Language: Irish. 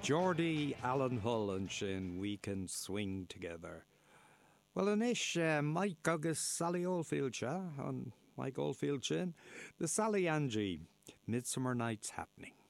Geordie Alan Hull and sin, We Can Swing Together. Well, anish Mike agus Sally Oldfield and Mike Oldfield sin, the Sally Angie, Midsummer Night's Happening.